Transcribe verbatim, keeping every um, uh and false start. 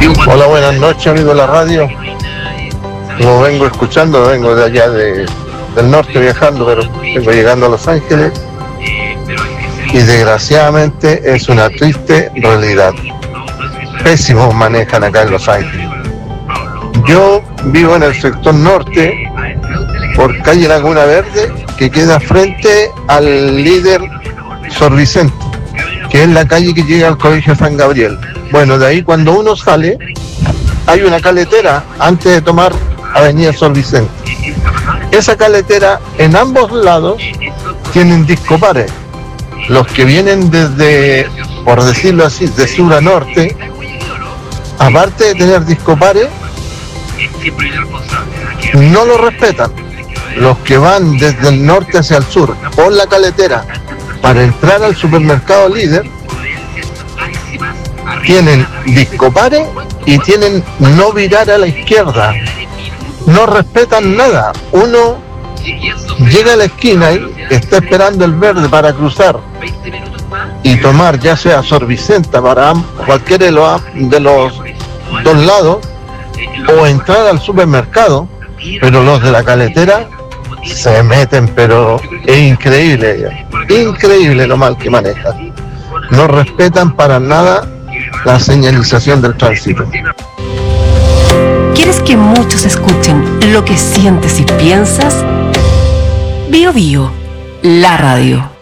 Hola, buenas noches, amigo de la radio. Como vengo escuchando, vengo de allá de, del norte viajando, pero vengo llegando a Los Ángeles y desgraciadamente es una triste realidad. Pésimos manejan acá en Los Ángeles. Yo vivo en el sector norte, por calle Laguna Verde, que queda frente al líder Sor Vicente, que es la calle que llega al Colegio San Gabriel. Bueno, de ahí cuando uno sale, hay una caletera antes de tomar Avenida Sor Vicente. Esa caletera en ambos lados tienen discopares. Los que vienen desde, por decirlo así, de sur a norte, aparte de tener discopares, no lo respetan. Los que van desde el norte hacia el sur por la caletera para entrar al supermercado Líder tienen discopares y tienen no virar a la izquierda. No respetan nada. Uno llega a la esquina y está esperando el verde para cruzar y tomar ya sea Sor Vicenta para cualquiera de los, de los dos lados o entrar al supermercado, pero los de la caletera se meten, pero es increíble, increíble lo mal que manejan. No respetan para nada la señalización del tránsito. ¿Quieres que muchos escuchen lo que sientes y piensas? Bio Bio, la radio.